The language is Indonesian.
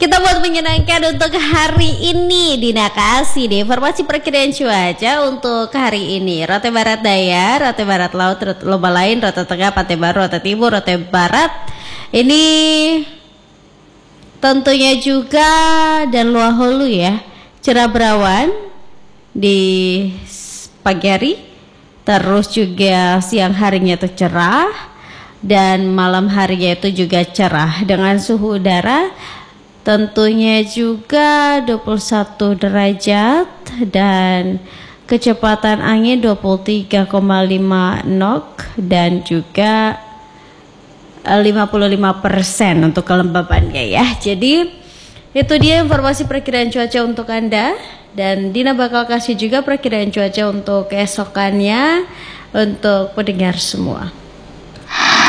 Kita buat menyenangkan untuk hari ini. Dina kasih deh informasi perkiraan cuaca untuk hari ini. Rote barat daya, rote barat laut, rote loba lain, rote tengah, pantai baru, rote timur, rote barat. Ini tentunya juga dan luar hulu ya. Cerah berawan di pagi hari. Terus juga siang harinya itu cerah. Dan malam harinya itu juga cerah. Dengan suhu udara tentunya juga 21 derajat dan kecepatan angin 23,5 knot dan juga 55% untuk kelembabannya ya. Jadi itu dia informasi perkiraan cuaca untuk Anda, dan Dina bakal kasih juga perkiraan cuaca untuk keesokannya untuk pendengar semua.